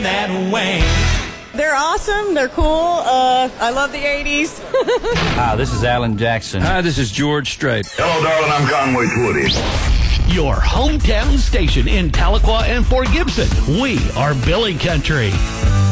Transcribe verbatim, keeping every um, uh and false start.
that way. They're awesome. They're cool. Uh, I love the eighties. Hi, this is Alan Jackson. Hi, this is George Strait. Hello, darling. I'm Conway Twitty. Your hometown station in Tahlequah and Fort Gibson. We are Billy Country.